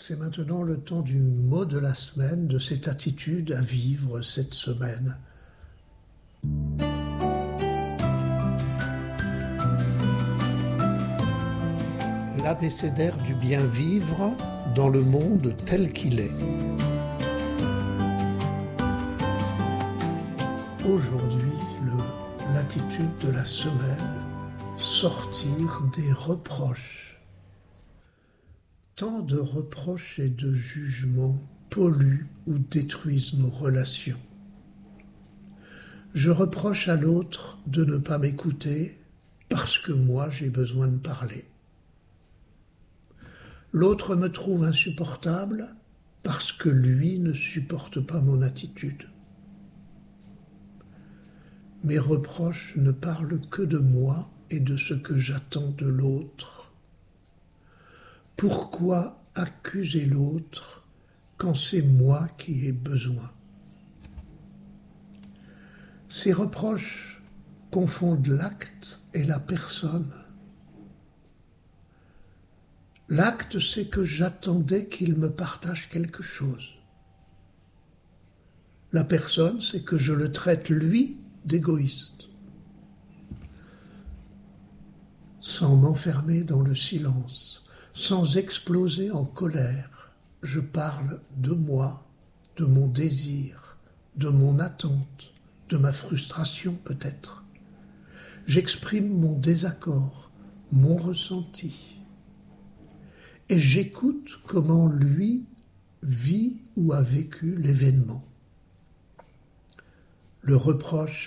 C'est maintenant le temps du mot de la semaine, de cette attitude à vivre cette semaine. L'abécédaire du bien vivre dans le monde tel qu'il est. Aujourd'hui, l'attitude de la semaine, sortir des reproches. Tant de reproches et de jugements polluent ou détruisent nos relations. Je reproche à l'autre de ne pas m'écouter parce que moi j'ai besoin de parler. L'autre me trouve insupportable parce que lui ne supporte pas mon attitude. Mes reproches ne parlent que de moi et de ce que j'attends de l'autre. Pourquoi accuser l'autre quand c'est moi qui ai besoin? Ces reproches confondent l'acte et la personne. L'acte, c'est que j'attendais qu'il me partage quelque chose. La personne, c'est que je le traite, lui, d'égoïste. Sans m'enfermer dans le silence, sans exploser en colère, je parle de moi, de mon désir, de mon attente, de ma frustration peut-être. J'exprime mon désaccord, mon ressenti. Et j'écoute comment lui vit ou a vécu l'événement. Le reproche